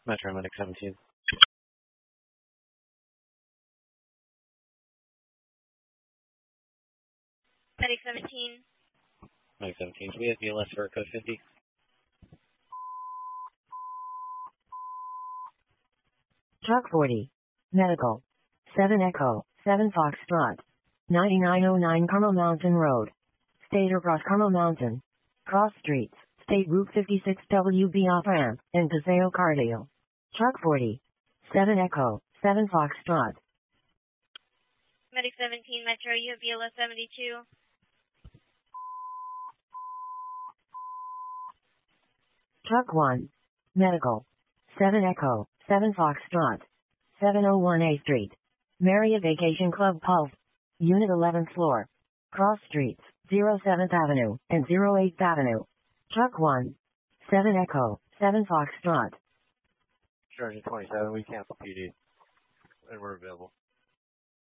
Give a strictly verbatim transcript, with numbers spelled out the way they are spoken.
Metro Medic seventeen. Medic seventeen. Medic seventeen, can we have B L S for code fifty? Truck forty. Medical. seven Echo, seven Foxtrot. ninety-nine oh nine Carmel Mountain Road. State across Carmel Mountain. Cross streets, State Route fifty-six W B off ramp, and Paseo Cardio. Truck forty. seven Echo, seven Foxtrot. Medic seventeen, Metro, you have B L S seventy-two. Truck one. Medical. seven Echo, seven Foxtrot. seven oh one A Street. Marriott Vacation Club Pulse. Unit eleventh floor. Cross streets, oh seventh Avenue, and oh eighth Avenue. Truck one. seven Echo, seven Foxtrot. Charging twenty-seven, we cancel P D.